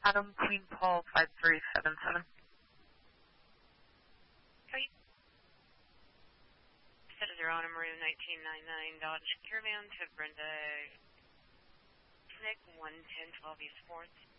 Adam Queen Paul 5377. Great. Set as your honor, Maroon 1999 Dodge Caravan to Brenda Nick 11012 East 4th.